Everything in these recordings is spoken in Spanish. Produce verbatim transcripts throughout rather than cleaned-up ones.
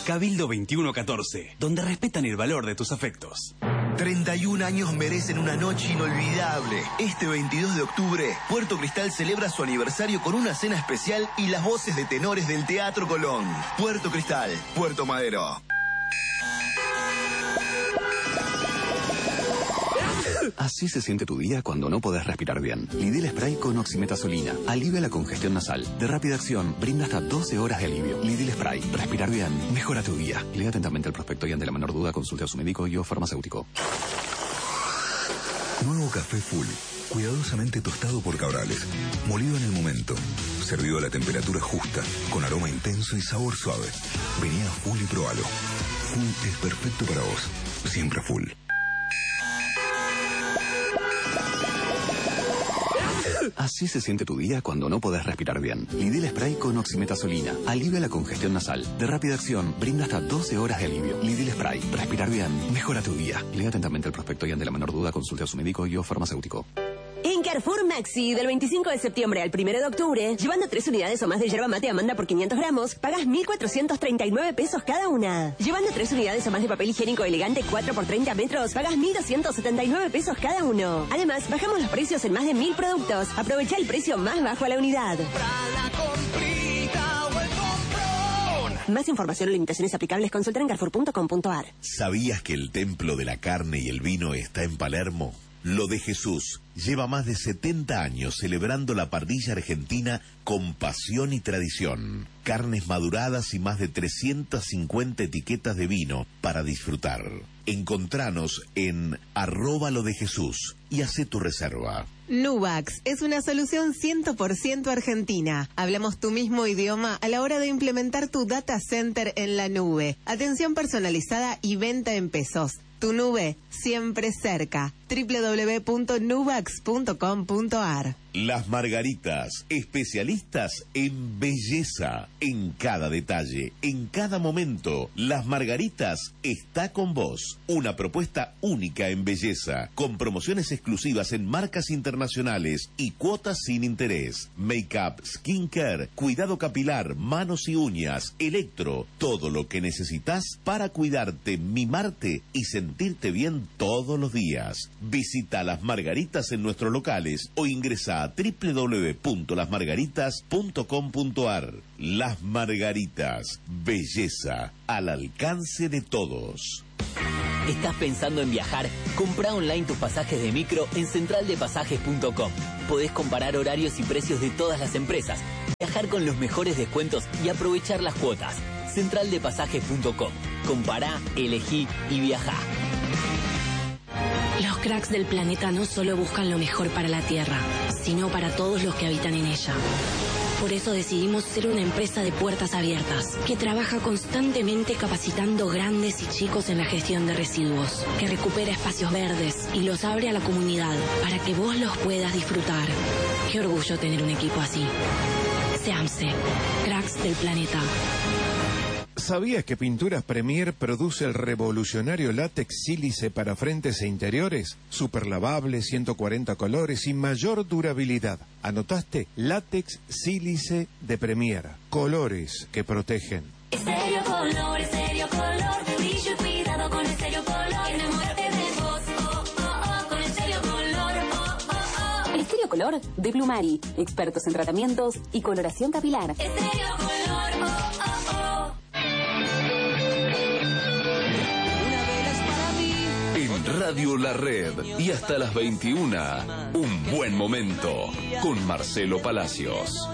Cabildo veintiuno catorce, donde respetan el valor de tus afectos. treinta y un años merecen una noche inolvidable. Este veintidós de octubre, Puerto Cristal celebra su aniversario con una cena especial y las voces de tenores del Teatro Colón. Puerto Cristal, Puerto Madero. Así se siente tu día cuando no podés respirar bien. Lidl Spray con oximetazolina. Alivia la congestión nasal. De rápida acción, brinda hasta doce horas de alivio. Lidl Spray. Respirar bien. Mejora tu día. Lea atentamente el prospecto y ante la menor duda consulte a su médico y o farmacéutico. Nuevo café Full. Cuidadosamente tostado por Cabrales. Molido en el momento. Servido a la temperatura justa. Con aroma intenso y sabor suave. Vení a Full y probalo. Full es perfecto para vos. Siempre Full. Así se siente tu día cuando no podés respirar bien. Lidl Spray con oximetazolina. Alivia la congestión nasal. De rápida acción, brinda hasta doce horas de alivio. Lidl Spray. Respirar bien. Mejora tu día. Lea atentamente el prospecto y ante la menor duda consulte a su médico y o farmacéutico. En Carrefour Maxi, del veinticinco de septiembre al primero de octubre, llevando tres unidades o más de yerba mate Amanda por quinientos gramos, pagas mil cuatrocientos treinta y nueve pesos cada una. Llevando tres unidades o más de papel higiénico elegante cuatro por treinta metros, pagas mil doscientos setenta y nueve pesos cada uno. Además, bajamos los precios en más de mil productos. Aprovecha el precio más bajo a la unidad. Más información o limitaciones aplicables, consulta en carrefour punto com punto a r. ¿Sabías que el templo de la carne y el vino está en Palermo? Lo de Jesús lleva más de setenta años celebrando la parrilla argentina con pasión y tradición. Carnes maduradas y más de trescientas cincuenta etiquetas de vino para disfrutar. Encontranos en arroba lo de Jesús y hacé tu reserva. Nubax es una solución cien por ciento argentina. Hablamos tu mismo idioma a la hora de implementar tu data center en la nube. Atención personalizada y venta en pesos. Tu nube siempre cerca. doble u doble u doble u punto nubax punto com punto a r. Las Margaritas, especialistas en belleza, en cada detalle, en cada momento. Las Margaritas está con vos. Una propuesta única en belleza, con promociones exclusivas en marcas internacionales y cuotas sin interés. Make-up, skincare, cuidado capilar, manos y uñas, electro, todo lo que necesitas para cuidarte, mimarte y sentirte bien todos los días. Visita Las Margaritas en nuestros locales o ingresa a doble u doble u doble u punto las margaritas punto com punto a r. Las Margaritas, belleza al alcance de todos. ¿Estás pensando en viajar? Comprá online tus pasajes de micro en central de pasajes punto com. Podés comparar horarios y precios de todas las empresas, viajar con los mejores descuentos y aprovechar las cuotas. central de pasajes punto com. Compará, elegí y viajá. Los cracks del planeta no solo buscan lo mejor para la Tierra, sino para todos los que habitan en ella. Por eso decidimos ser una empresa de puertas abiertas, que trabaja constantemente capacitando grandes y chicos en la gestión de residuos, que recupera espacios verdes y los abre a la comunidad para que vos los puedas disfrutar. Qué orgullo tener un equipo así. SEAMSE, cracks del planeta. ¿Sabías que Pinturas Premier produce el revolucionario látex sílice para frentes e interiores? Super lavable, ciento cuarenta colores y mayor durabilidad. ¿Anotaste? Látex sílice de Premier. Colores que protegen. Estéreo Color, Estéreo Color, brillo y cuidado con Estéreo Color. Enamórate de vos, oh, oh, oh, con Estéreo Color, oh, oh, oh. Estéreo Color de Plumari, expertos en tratamientos y coloración capilar. Estéreo Color, oh, oh, oh. En Radio La Red y hasta las veintiuna, un buen momento con Marcelo Palacios.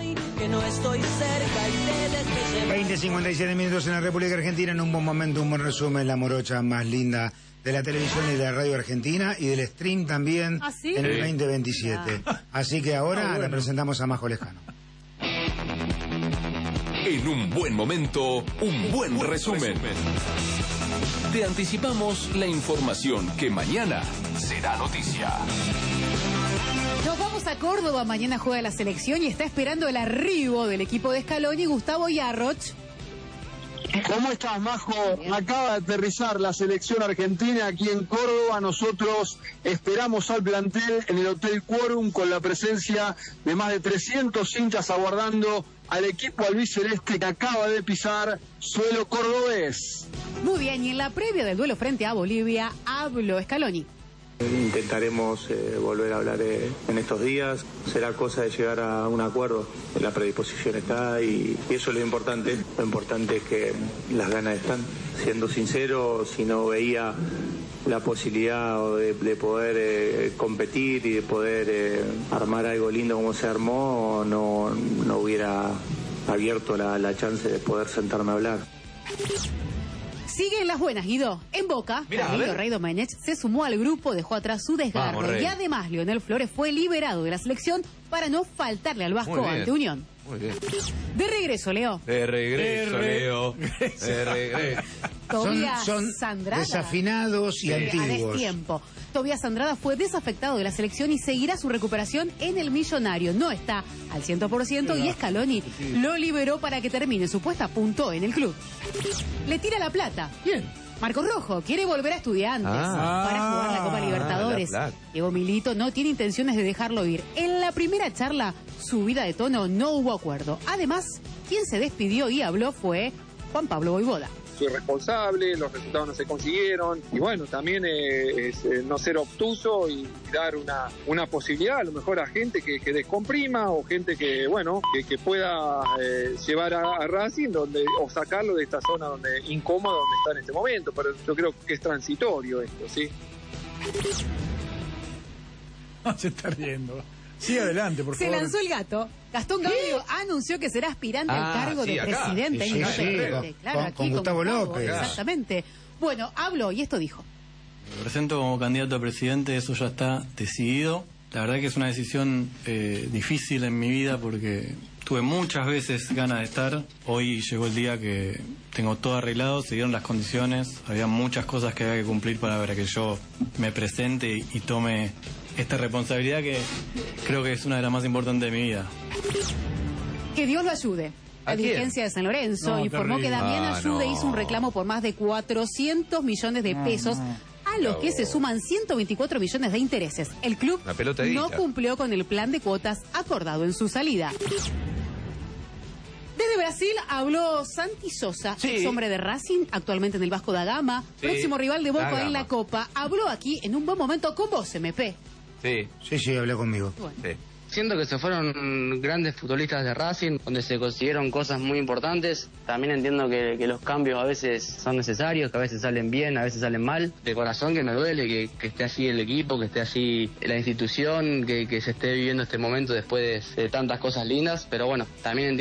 veinte cincuenta y siete minutos en la República Argentina, en un buen momento, un buen resumen, la morocha más linda de la televisión y de la radio argentina y del stream también. ¿Ah, sí? En el veinte veintisiete. Ah. Así que ahora ah, bueno. le presentamos a Majo Lejano. En un buen momento, un buen resumen. Te anticipamos la información que mañana será noticia. Nos vamos a Córdoba, mañana juega la selección y está esperando el arribo del equipo de Scaloni, Gustavo Yarroch. ¿Cómo estás, Majo? Acaba de aterrizar la selección argentina aquí en Córdoba. Nosotros esperamos al plantel en el Hotel Quórum con la presencia de más de trescientos hinchas aguardando al equipo albiceleste que acaba de pisar suelo cordobés. Muy bien, y en la previa del duelo frente a Bolivia, habló Scaloni. Intentaremos eh, volver a hablar eh, en estos días. Será cosa de llegar a un acuerdo. La predisposición está y, y eso es lo importante. Lo importante es que las ganas están. Siendo sincero, si no veía la posibilidad de, de poder eh, competir y de poder eh, armar algo lindo como se armó, no, no hubiera abierto la, la chance de poder sentarme a hablar. Siguen las buenas, Guido. En Boca, Camilo Rey Domenech se sumó al grupo, dejó atrás su desgarro. Vamos, y además, Leonel Flores fue liberado de la selección para no faltarle al Vasco ante Unión. Muy bien. De regreso, Leo. De regreso, De re- Leo. De regreso. Tobías Son, son Sandrada. desafinados y Sí, a antiguos. destiempo. Tobías Andrada fue desafectado de la selección y seguirá su recuperación en el Millonario. No está al cien por ciento y Scaloni lo liberó para que termine su puesta a punto en el club. Le tira la plata. Bien. Marcos Rojo quiere volver a Estudiantes Ah. para jugar la Copa Libertadores. la plata. Diego Milito no tiene intenciones de dejarlo ir. En la primera charla, subida de tono, no hubo acuerdo. Además, quien se despidió y habló fue Juan Pablo Voivoda. Soy responsable, los resultados no se consiguieron y bueno, también eh, es eh, no ser obtuso y dar una, una posibilidad a lo mejor a gente que, que descomprima o gente que, bueno, que, que pueda eh, llevar a, a Racing donde, o sacarlo de esta zona donde incómoda donde está en este momento, pero yo creo que es transitorio esto, ¿sí? No se está riendo. Sí, adelante, por Se favor. lanzó el gato. Gastón Gaudio anunció que será aspirante Ah, al cargo sí, de acá. presidente. Sí, sí, independiente. sí, Claro, con- aquí con Gustavo López. Exactamente. Bueno, habló y esto dijo. Me presento como candidato a presidente, eso ya está decidido. La verdad que es una decisión eh, difícil en mi vida porque tuve muchas veces ganas de estar. Hoy llegó el día que tengo todo arreglado, se dieron las condiciones, había muchas cosas que había que cumplir para que yo me presente y, y tome esta responsabilidad que creo que es una de las más importantes de mi vida. Que Dios lo ayude. La ¿A quién? dirigencia de San Lorenzo No, informó terrible. que Damián Ah, Ayude no. hizo un reclamo por más de cuatrocientos millones de pesos, a los que se suman ciento veinticuatro millones de intereses. El club Una pelota de no guita. cumplió con el plan de cuotas acordado en su salida. Desde Brasil habló Santi Sosa, Sí. ex hombre de Racing, actualmente en el Vasco da Gama, Sí, próximo rival de Boca da en la Gama. Copa. Habló aquí en un buen momento con vos, M P. Sí. Sí, sí, habló conmigo. Sí. Siento que se fueron grandes futbolistas de Racing, donde se consiguieron cosas muy importantes. También entiendo que, que los cambios a veces son necesarios, que a veces salen bien, a veces salen mal. De corazón que me duele que, que esté así el equipo, que esté así la institución, que, que se esté viviendo este momento después de, de tantas cosas lindas. Pero bueno, también entiendo